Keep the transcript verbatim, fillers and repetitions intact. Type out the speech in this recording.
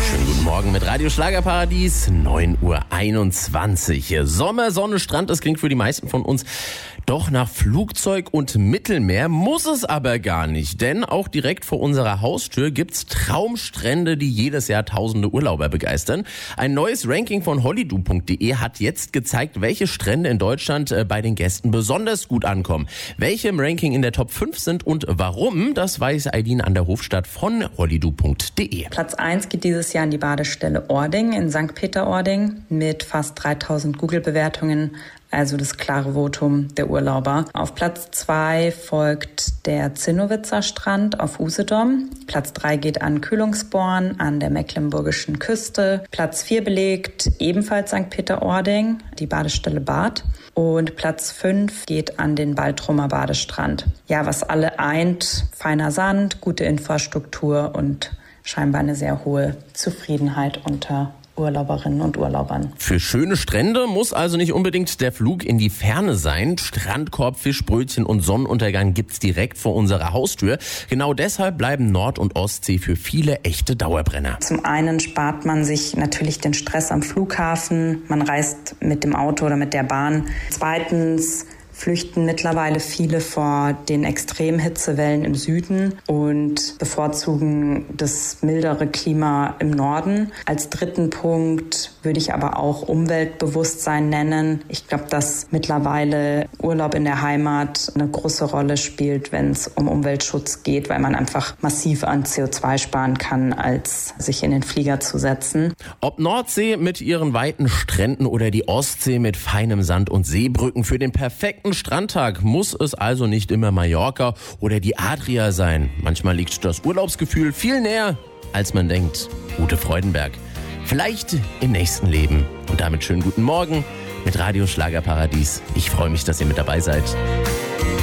Schönen guten Morgen mit Radio Schlagerparadies, neun Uhr einundzwanzig. Sommer, Sonne, Strand, das klingt für die meisten von uns doch nach Flugzeug und Mittelmeer, muss es aber gar nicht. Denn auch direkt vor unserer Haustür gibt's Traumstrände, die jedes Jahr tausende Urlauber begeistern. Ein neues Ranking von holidoo punkt de hat jetzt gezeigt, welche Strände in Deutschland bei den Gästen besonders gut ankommen. Welche im Ranking in der Top fünf sind und warum, das weiß Aidin an der Hofstadt von holidoo punkt de. Platz eins geht dieses Jahr an die Badestelle Ording in Sankt Peter-Ording mit fast dreitausend Google-Bewertungen. Also das klare Votum der Urlauber. Auf Platz zwei folgt der Zinnowitzer Strand auf Usedom. Platz drei geht an Kühlungsborn an der mecklenburgischen Küste. Platz vier belegt ebenfalls Sankt Peter-Ording, die Badestelle Bad. Und Platz fünf geht an den Baltrumer Badestrand. Ja, was alle eint, feiner Sand, gute Infrastruktur und scheinbar eine sehr hohe Zufriedenheit unter Urlauberinnen und Urlaubern. Für schöne Strände muss also nicht unbedingt der Flug in die Ferne sein. Strandkorb, Fischbrötchen und Sonnenuntergang gibt's direkt vor unserer Haustür. Genau deshalb bleiben Nord- und Ostsee für viele echte Dauerbrenner. Zum einen spart man sich natürlich den Stress am Flughafen. Man reist mit dem Auto oder mit der Bahn. Zweitens flüchten mittlerweile viele vor den Extremhitzewellen im Süden und bevorzugen das mildere Klima im Norden. Als dritten Punkt würde ich aber auch Umweltbewusstsein nennen. Ich glaube, dass mittlerweile Urlaub in der Heimat eine große Rolle spielt, wenn es um Umweltschutz geht, weil man einfach massiv an C O zwei sparen kann, als sich in den Flieger zu setzen. Ob Nordsee mit ihren weiten Stränden oder die Ostsee mit feinem Sand und Seebrücken, für den perfekten Strandtag muss es also nicht immer Mallorca oder die Adria sein. Manchmal liegt das Urlaubsgefühl viel näher, als man denkt. Ute Freudenberg. Vielleicht im nächsten Leben. Und damit schönen guten Morgen mit Radio Schlagerparadies. Ich freue mich, dass ihr mit dabei seid.